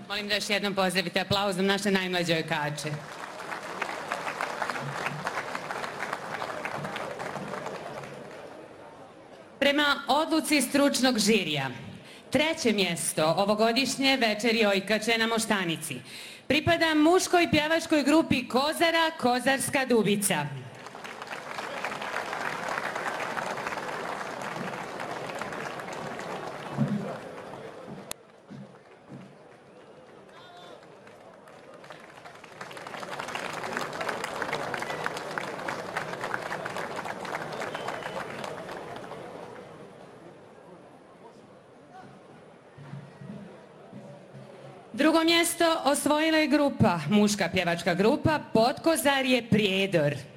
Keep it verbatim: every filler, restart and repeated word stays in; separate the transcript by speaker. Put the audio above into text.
Speaker 1: Molim da još jednom pozdravite aplauzom naše najmlađe ojkače. Prema odluci stručnog žirija, treće mjesto ovogodišnje večeri ojkače na Moštanici pripada muškoj pjevačkoj grupi Kozara Kozarska Dubica. Drugo mjesto osvojila je grupa, muška pjevačka grupa Potkozarje Prijedor.